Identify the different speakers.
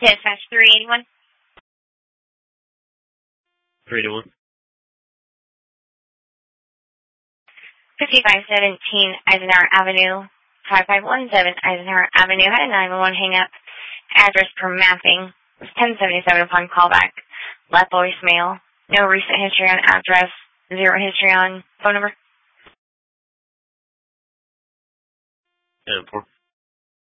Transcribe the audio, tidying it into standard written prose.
Speaker 1: Dispatch 381.
Speaker 2: 381.
Speaker 1: 5517 Eisenhower Avenue. 5517 Eisenhower Avenue. Had a 911 hang up. Address per mapping was 1077 upon callback. Left voicemail. No recent history on address. Zero history on phone number.
Speaker 2: 10-4.